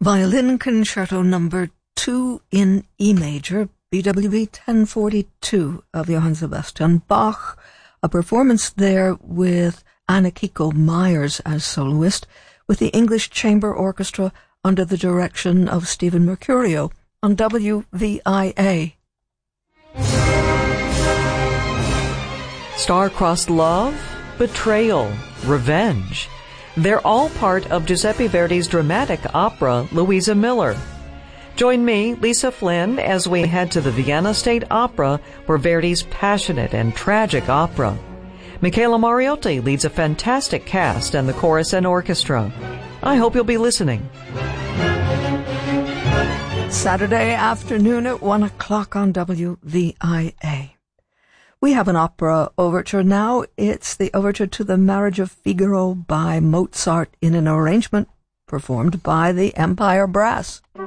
Violin Concerto Number 2 in E major, BWV 1042 of Johann Sebastian Bach, a performance there with Anna-Kiko Myers as soloist, with the English Chamber Orchestra under the direction of Stephen Mercurio on WVIA. Star-crossed love, betrayal, revenge. They're all part of Giuseppe Verdi's dramatic opera, Louisa Miller. Join me, Lisa Flynn, as we head to the Vienna State Opera for Verdi's passionate and tragic opera. Michaela Mariotti leads a fantastic cast and the chorus and orchestra. I hope you'll be listening. Saturday afternoon at 1 o'clock on WVIA. We have an opera overture now. It's the overture to The Marriage of Figaro by Mozart in an arrangement performed by the Empire Brass.